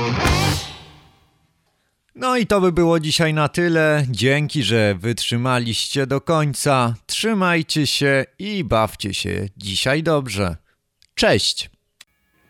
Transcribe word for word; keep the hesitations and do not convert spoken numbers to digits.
No i to by było dzisiaj na tyle. Dzięki, że wytrzymaliście do końca. Trzymajcie się i bawcie się dzisiaj dobrze. Cześć!